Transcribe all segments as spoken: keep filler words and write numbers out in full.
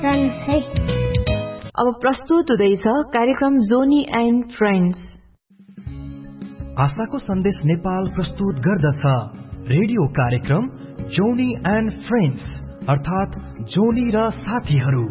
है। अब प्रस्तुत हुँदैछ कार्यक्रम जोनी एन्ड फ्रेन्ड्स। आशाको सन्देश नेपाल प्रस्तुत गर्दछ रेडियो कार्यक्रम जोनी एन्ड फ्रेन्ड्स, अर्थात् जोनी र साथीहरू।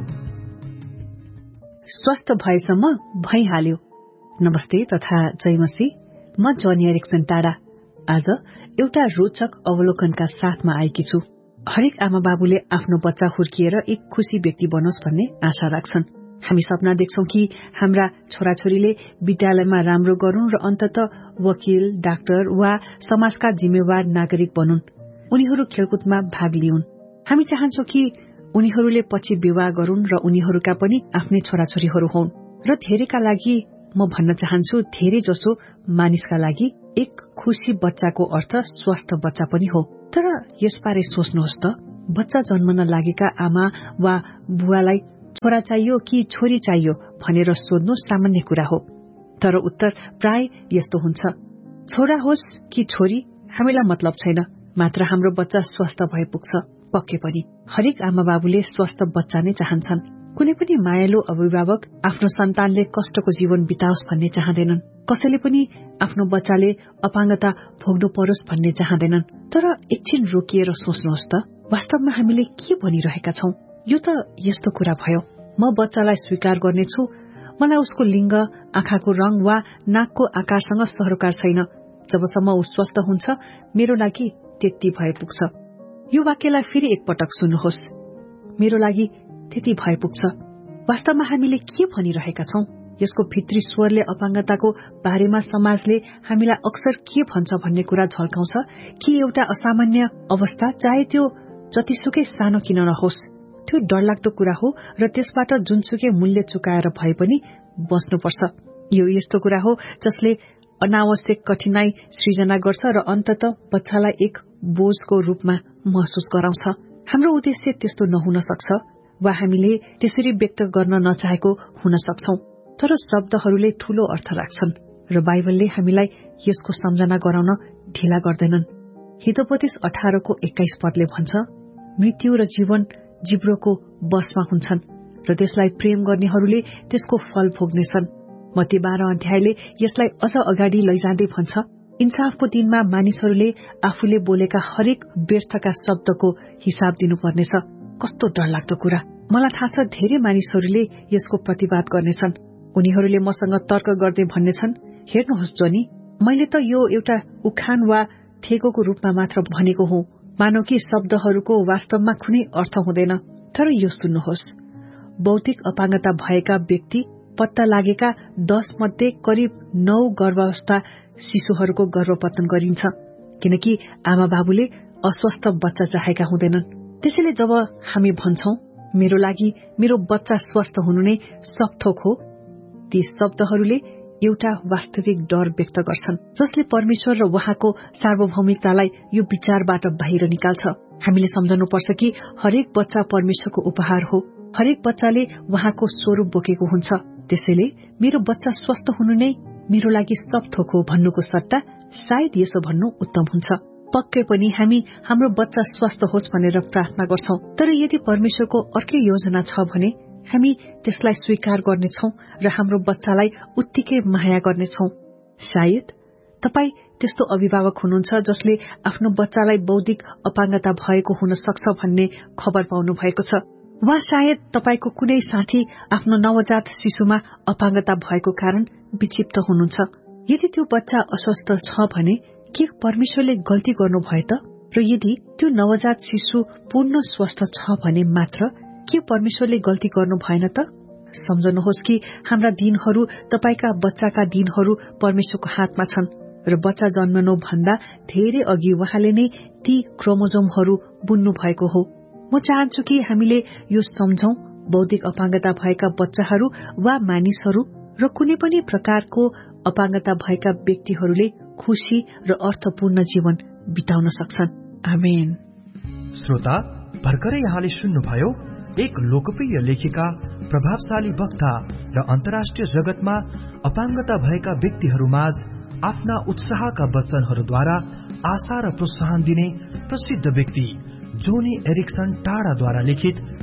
स्वस्थ भएसम्म भइहाल्यो। नमस्ते तथा जयमसी, म जोनी एरिक्सन टाढा आज एउटा रोचक अवलोकनका साथमा आएकी छु। हरेक आमा बाबुले आफ्नो बच्चा हुर्किएर एक खुशी व्यक्ति बनोस् भन्ने आशा राख्छन्। हामी सपना देख्छौं कि हाम्रा छोराछोरीले विद्यालयमा राम्रो गरून् र अन्ततः वकिल, डाक्टर वा समाजका जिम्मेवार नागरिक बनुन्। उनीहरू खेलकुदमा भाग लिउन्। हामी चाहन्छौं कि उनीहरूले पछि विवाह गरून् र उनीहरूका पनि आफ्नै छोराछोरीहरू हुन्। र धेरैका लागि, म भन्न चाहन्छु धेरै जसो मानिसका लागि एक खुशी बच्चाको अर्थ स्वस्थ बच्चा पनि हो। तर यसबारे सोच्नुहोस् त, बच्चा जन्मन लागेका आमा वा बुवालाई छोरा चाहियो कि छोरी चाहियो भनेर सोध्नु सामान्य कुरा हो। तर उत्तर प्राय यस्तो हुन्छ, छोरा होस् कि छोरी हामीलाई मतलब छैन, मात्र हाम्रो बच्चा स्वस्थ भए पुग्छ। पक्कै पनि हरेक आमा बाबुले स्वस्थ बच्चा नै चाहन्छन्। कुनै पनि मायालु अभिभावक आफ्नो सन्तानले कष्टको जीवन बिताओस् भन्ने चाहँदैनन्। कसैले पनि आफ्नो बच्चाले अपाङ्गता भोग्नु परोस् भन्ने चाहँदैनन्। तर एकछिन रोकिएर सोच्नुहोस् त, वास्तवमा हामीले के भनिरहेका छौं? यो त यस्तो कुरा भयो, म बच्चालाई स्वीकार गर्नेछु, मलाई उसको लिङ्ग, आँखाको रंग वा नाकको आकारसँग सरोकार छैन। जबसम्म ऊ स्वस्थ हुन्छ मेरो लागि त्यति भए पुग्छ। यो वाक्यलाई फेरि एकपटक सुन्नुहोस्, मेरो लागि त्यति भए पुग्छ। वास्तवमा हामीले के भनिरहेका छौं? यसको भित्री स्वरले अपाङ्गताको बारेमा समाजले हामीलाई अक्सर के भन्छ भन्ने कुरा झल्काउँछ कि एउटा असामान्य अवस्था, चाहे त्यो जतिसुकै सानो किन नहोस्, त्यो डरलाग्दो कुरा हो र त्यसबाट जुनसुकै मूल्य चुकाएर भए पनि बस्नुपर्छ। यो यस्तो कुरा हो जसले अनावश्यक कठिनाई सृजना गर्छ र अन्ततः बच्चालाई एक बोझको रूपमा महसुस गराउँछ। हाम्रो उद्देश्य त्यस्तो नहुन सक्छ वा हामीले त्यसरी व्यक्त गर्न नचाहेको हुन सक्छौं, तर शब्दहरूले ठूलो अर्थ राख्छन् र बाइबलले हामीलाई यसको सम्झना गराउन ढिला गर्दैनन्। हितोपदेश अठारको एक्काइस पदले भन्छ, मृत्यु र जीवन जिब्रोको बसमा हुन्छन् र त्यसलाई प्रेम गर्नेहरूले त्यसको फल भोग्नेछन्। मत्ती बाह्र अध्यायले यसलाई अझ अगाडि लैजाँदै भन्छ, इन्साफको दिनमा मानिसहरूले आफूले बोलेका हरेक व्यर्थका शब्दको हिसाब दिनुपर्नेछ। कस्तो डरलाग्दो कुरा! मलाई थाहा छ धेरै मानिसहरूले यसको प्रतिवाद गर्नेछन्। उनीहरूले मसँग तर्क गर्दै भन्नेछन्, हेर्नुहोस् जोनी, मैले त यो एउटा उखान वा थेगोको रूपमा मात्र भनेको हुँ, मानौ कि शब्दहरूको वास्तवमा कुनै अर्थ हुँदैन। तर यो सुन्नुहोस्, बौद्धिक अपाङ्गता भएका व्यक्ति पत्ता लागेका दश मध्ये करिब नौ गर्भावस्था शिशुहरूको गर्भपतन गरिन्छ, किनकि आमा बाबुले अस्वस्थ बच्चा चाहेका हुँदैनन्। त्यसैले जब हामी भन्छौं मेरो लागि मेरो बच्चा स्वस्थ हुनु नै सकथोक हो, ती शब्दहरूले एउटा वास्तविक डर व्यक्त गर्छन् जसले परमेश्वर र उहाँको सार्वभौमिकतालाई यो विचारबाट बाहिर निकाल्छ। हामीले सम्झनुपर्छ कि हरेक बच्चा परमेश्वरको उपहार हो। हरेक बच्चाले उहाँको स्वरूप बोकेको हुन्छ। त्यसैले मेरो बच्चा स्वस्थ हुनु नै मेरो लागि सब थोक हो भन्नुको सट्टा सायद यसो भन्नु उत्तम हुन्छ, पक्कै पनि हामी हाम्रो बच्चा स्वस्थ होस् भनेर प्रार्थना गर्छौं। तर यदि परमेश्वरको अर्कै योजना छ भने हामी त्यसलाई स्वीकार गर्नेछौं र हाम्रो बच्चालाई उत्तिकै माया गर्नेछौं। सायद तपाई त्यस्तो अभिभावक हुनुहुन्छ जसले आफ्नो बच्चालाई बौद्धिक अपाङ्गता भएको हुन सक्छ भन्ने खबर पाउनु भएको छ, वा सायद तपाईको कुनै साथी आफ्नो नवजात शिशुमा अपाङ्गता भएको कारण विक्षिप्त हुनुहुन्छ। यदि त्यो बच्चा अस्वस्थ छ भने के परमेश्वरले गल्ती गर्नु भयो त? र यदि त्यो नवजात शिशु पूर्ण स्वस्थ छ भने मात्र के परमेश्वरले गल्ती गर्नु भएन त? सम्झनुहोस् कि हाम्रा दिनहरू, तपाईका बच्चाका दिनहरू परमेश्वरको हातमा छन् र बच्चा जन्मनु भन्दा धेरै अघि उहाँले नै ती क्रोमोजोमहरू बुन्नु भएको हो। म चाहन्छु कि हामीले यो सम्झौं, बौद्धिक अपाङ्गता भएका बच्चाहरू वा मानिसहरू र कुनै पनि प्रकारको अपाङ्गता भएका व्यक्तिहरूले खुशी र अर्थपूर्ण जीवन बिताउन सक्छन्। आमेन। श्रोता, भर्खरै यहाँले सुन्नुभयो एक लोकप्रिय लेखिका, प्रभावशाली वक्ता र अन्तर्राष्ट्रिय जगतमा अपाङ्गता भएका व्यक्तिहरूमाझ आफ्ना उत्साहका वचनहरूद्वारा आशा र प्रोत्साहन दिने प्रसिद्ध व्यक्ति जोनी एरिक्सन टाढाद्वारा लिखित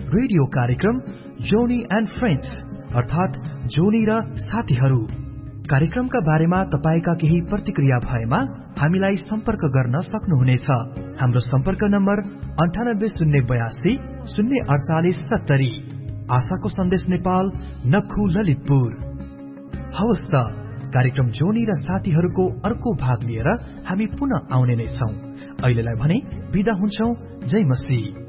रेडियो कार्यक्रम जोनी एन्ड फ्रेन्ड्स अर्थात जोनी र साथीहरू। कार्यक्रमका बारेमा तपाईका केही प्रतिक्रिया भएमा हामीलाई सम्पर्क गर्न सक्नुहुनेछ। हाम्रो सम्पर्क नम्बर अन्ठानब्बे शून्य बयासी शून्य अडचालिस सत्तरी। आशाको सन्देश नेपाल, नक्खु ललितपुर। हवस् त, कार्यक्रम जोनी र साथीहरूको अर्को भाग लिएर हामी पुनः आउने नै छौं। अहिलेलाई भने बिदा हुन्छौं। जय मसीह।